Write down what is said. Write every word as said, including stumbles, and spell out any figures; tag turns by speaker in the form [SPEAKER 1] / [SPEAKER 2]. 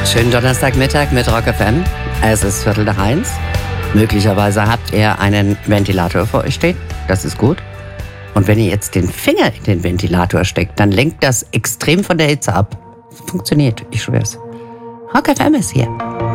[SPEAKER 1] Schönen Donnerstagmittag mit Rock F M. Es ist Viertel nach eins. Möglicherweise habt ihr einen Ventilator vor euch stehen. Das ist gut. Und wenn ihr jetzt den Finger in den Ventilator steckt, dann lenkt das extrem von der Hitze ab. Funktioniert, ich schwör's. Rock F M ist hier.